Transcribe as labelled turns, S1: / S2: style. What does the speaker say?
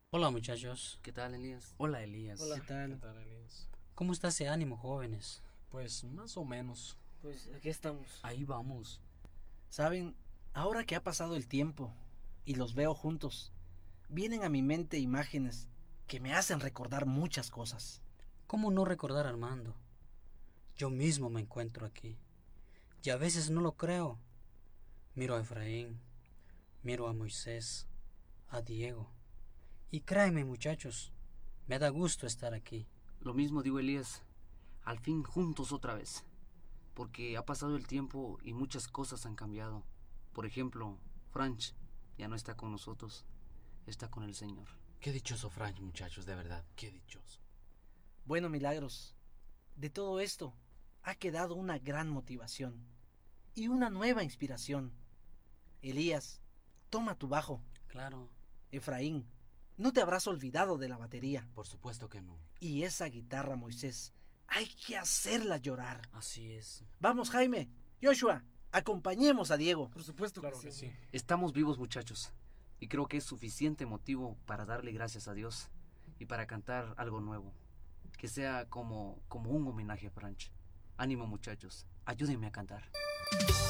S1: Hola muchachos,
S2: ¿Qué tal, Elías?
S3: Hola Elías.
S4: Hola.
S3: ¿Qué tal?
S4: ¿Qué tal, Elías?
S1: ¿cómo está ese ánimo, jóvenes?
S4: Pues más o menos.
S2: Pues aquí estamos.
S3: Ahí vamos.
S5: Saben, ahora que ha pasado el tiempo y los veo juntos, vienen a mi mente imágenes que me hacen recordar muchas cosas.
S1: ¿Cómo no recordar a Armando? Yo mismo me encuentro aquí y a veces no lo creo. Miro a Efraín, miro a Moisés, a Diego. Y créanme muchachos, me da gusto estar aquí.
S2: Lo mismo digo, Elías. Al fin juntos otra vez. Porque ha pasado el tiempo y muchas cosas han cambiado. Por ejemplo, Franch ya no está con nosotros. Está con el Señor.
S3: Qué dichoso Frank, muchachos, de verdad. Qué dichoso.
S5: Bueno, Milagros, de todo esto ha quedado una gran motivación y una nueva inspiración. Elías, toma tu bajo.
S1: Claro,
S5: Efraín, no te habrás olvidado de la batería.
S3: Por supuesto que no.
S5: Y esa guitarra, Moisés, hay que hacerla llorar.
S3: Así es.
S5: Vamos, Jaime, Joshua, acompañemos a Diego.
S4: Por supuesto claro que sí.
S2: Estamos vivos, muchachos. Y creo que es suficiente motivo para darle gracias a Dios y para cantar algo nuevo. Que sea como un homenaje a Franch. Ánimo, muchachos. Ayúdenme a cantar.